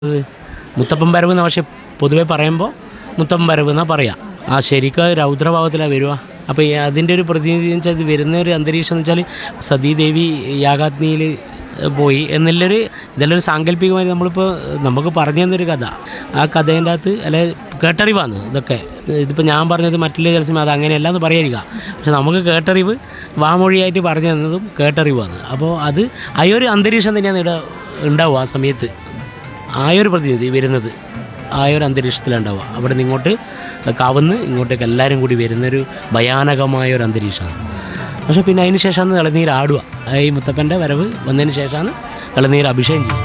മുത്തപ്പൻ വരവ് എന്ന് പക്ഷേ പൊതുവെ പറയുമ്പോൾ മുത്തപ്പൻ വരവ് എന്നാണ് പറയുക. ആ ശരിക്കും രൗദ്രഭാവത്തിലാണ് വരിക. അപ്പോൾ അതിൻ്റെ ഒരു പ്രതിനിധി എന്ന് വെച്ചാൽ ഇത് വരുന്ന ഒരു അന്തരീക്ഷം എന്ന് വെച്ചാൽ സതീദേവി യാഗാഗ്നിയിൽ പോയി എന്നുള്ളൊരു ഇതെല്ലാം ഒരു സാങ്കല്പികമായി നമുക്ക് പറഞ്ഞു തന്നൊരു കഥ. ആ കഥേൻ്റെ അകത്ത് അല്ലെ കേട്ടറിവാണ് ഇതൊക്കെ. ഇതിപ്പോൾ ഞാൻ പറഞ്ഞത് മറ്റുള്ള ചില സമയം അത് അങ്ങനെയല്ല എന്ന് പറയാതിരിക്കുക. പക്ഷെ നമുക്ക് കേട്ടറിവ് വാമൊഴിയായിട്ട് പറഞ്ഞു തന്നതും കേട്ടറിവാണ്. അപ്പോൾ അത് ആ ഒരു അന്തരീക്ഷം തന്നെയാണ് ഇവിടെ ഉണ്ടാവുക. ആ സമയത്ത് ആ ഒരു പ്രതിനിധി വരുന്നത് ആ ഒരു അന്തരീക്ഷത്തിലുണ്ടാവുക. അവിടെ നിന്ന് ഇങ്ങോട്ട് കവന്ന് ഇങ്ങോട്ടേക്ക് എല്ലാവരും കൂടി വരുന്നൊരു ഭയാനകമായ ഒരു അന്തരീക്ഷമാണ്. പക്ഷേ പിന്നെ അതിന് ശേഷമാണ് ഇളനീർ ആടുക. ഈ മുത്തപ്പൻ്റെ വരവ് വന്നതിന് ശേഷമാണ് ഇളനീർ അഭിഷേകം ചെയ്യുക.